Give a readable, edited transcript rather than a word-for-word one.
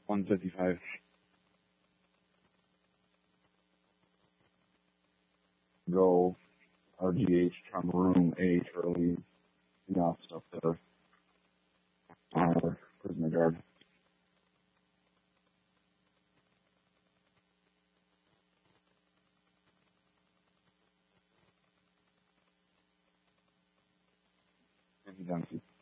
155. Go RGH from room A, Charlie. The office up there. Prisoner guard. Thank you, Johnson.